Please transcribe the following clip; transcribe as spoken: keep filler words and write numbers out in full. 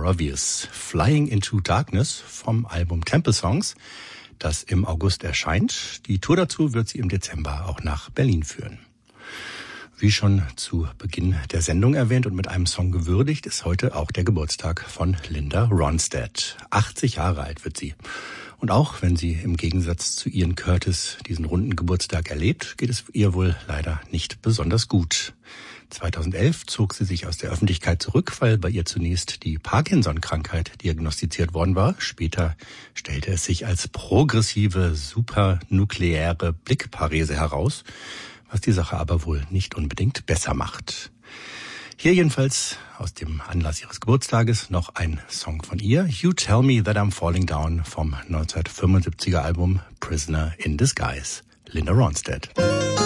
Reviews. Flying into Darkness vom Album Temple Songs, das im August erscheint. Die Tour dazu wird sie im Dezember auch nach Berlin führen. Wie schon zu Beginn der Sendung erwähnt und mit einem Song gewürdigt, ist heute auch der Geburtstag von Linda Ronstadt. achtzig Jahre alt wird sie. Und auch wenn sie im Gegensatz zu Ian Curtis diesen runden Geburtstag erlebt, geht es ihr wohl leider nicht besonders gut. zweitausendelf zog sie sich aus der Öffentlichkeit zurück, weil bei ihr zunächst die Parkinson-Krankheit diagnostiziert worden war. Später stellte es sich als progressive, supernukleäre Blickparese heraus, was die Sache aber wohl nicht unbedingt besser macht. Hier jedenfalls aus dem Anlass ihres Geburtstages noch ein Song von ihr, You Tell Me That I'm Falling Down vom neunzehnhundertfünfundsiebziger Album Prisoner in Disguise, Linda Ronstadt.